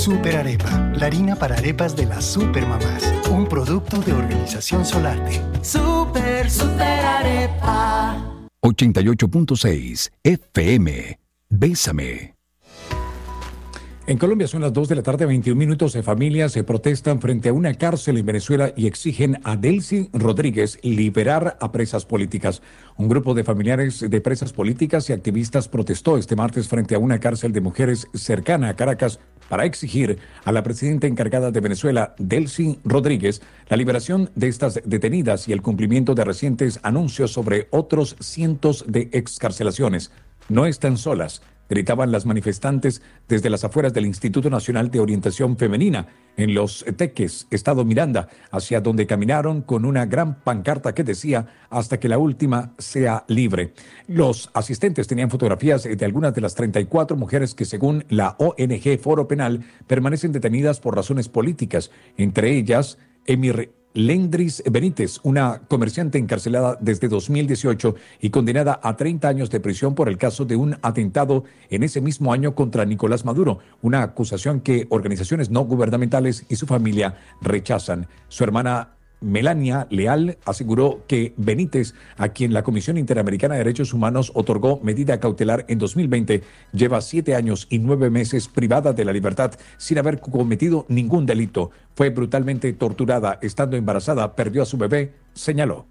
Super Arepa, la harina para arepas de las supermamás. Un producto de Organización Solarte. Super Arepa. 88.6 FM. Bésame. En Colombia son las 2 de la tarde, 21 minutos. Familias se protestan frente a una cárcel en Venezuela y exigen a Delcy Rodríguez liberar a presas políticas. Un grupo de familiares de presas políticas y activistas protestó este martes frente a una cárcel de mujeres cercana a Caracas para exigir a la presidenta encargada de Venezuela, Delcy Rodríguez, la liberación de estas detenidas y el cumplimiento de recientes anuncios sobre otros cientos de excarcelaciones. No están solas, gritaban las manifestantes desde las afueras del Instituto Nacional de Orientación Femenina, en Los Teques, Estado Miranda, hacia donde caminaron con una gran pancarta que decía hasta que la última sea libre. Los asistentes tenían fotografías de algunas de las 34 mujeres que, según la ONG Foro Penal, permanecen detenidas por razones políticas, entre ellas Emir Lendris Benítez, una comerciante encarcelada desde 2018 y condenada a 30 años de prisión por el caso de un atentado en ese mismo año contra Nicolás Maduro, una acusación que organizaciones no gubernamentales y su familia rechazan. Su hermana Melania Leal aseguró que Benítez, a quien la Comisión Interamericana de Derechos Humanos otorgó medida cautelar en 2020, lleva 7 años y 9 meses privada de la libertad sin haber cometido ningún delito. Fue brutalmente torturada estando embarazada, perdió a su bebé, señaló.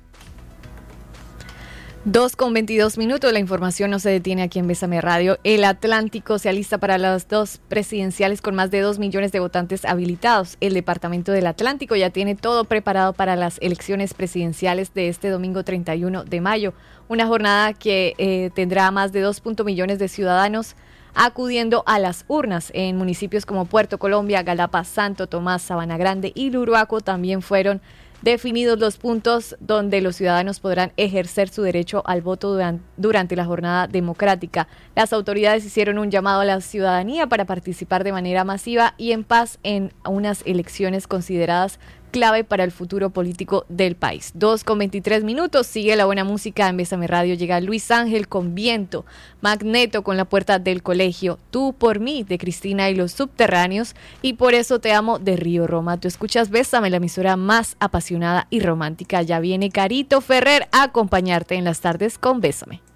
2:22. La información no se detiene aquí en Bésame Radio. El Atlántico se alista para las 2 presidenciales con más de 2 millones de votantes habilitados. El Departamento del Atlántico ya tiene todo preparado para las elecciones presidenciales de este domingo 31 de mayo. Una jornada que tendrá más de 2 millones de ciudadanos acudiendo a las urnas en municipios como Puerto Colombia, Galapa, Santo Tomás, Sabana Grande y Luruaco. También fueron definidos los puntos donde los ciudadanos podrán ejercer su derecho al voto durante la jornada democrática. Las autoridades hicieron un llamado a la ciudadanía para participar de manera masiva y en paz en unas elecciones consideradas clave para el futuro político del país. 2:23. Sigue la buena música en Bésame Radio. Llega Luis Ángel con Viento, Magneto con La Puerta del Colegio, Tú por mí de Cristina y los Subterráneos y Por eso te amo de Río Roma. Tú escuchas Bésame, la emisora más apasionada y romántica. Ya viene Carito Ferrer a acompañarte en las tardes con Bésame.